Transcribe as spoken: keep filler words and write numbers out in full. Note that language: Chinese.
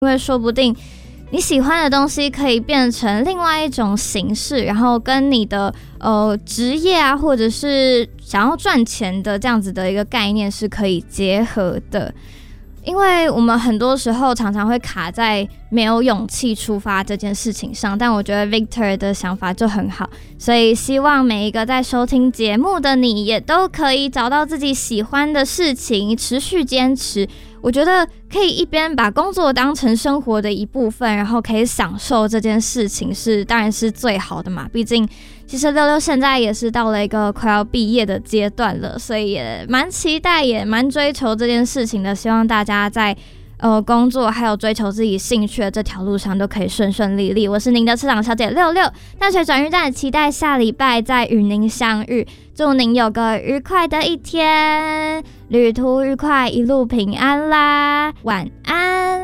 因为说不定你喜欢的东西可以变成另外一种形式，然后跟你的呃职业啊，或者是想要赚钱的这样子的一个概念是可以结合的。因为我们很多时候常常会卡在没有勇气出发这件事情上，但我觉得 Victor 的想法就很好，所以希望每一个在收听节目的你也都可以找到自己喜欢的事情，持续坚持。我觉得可以一边把工作当成生活的一部分，然后可以享受这件事情是当然是最好的嘛。毕竟其实六六现在也是到了一个快要毕业的阶段了，所以也蛮期待也蛮追求这件事情的，希望大家在呃工作还有追求自己兴趣的这条路上都可以顺顺利利。我是您的车长小姐六六，淡水转运站期待下礼拜再与您相遇，祝您有个愉快的一天，旅途愉快，一路平安啦，晚安。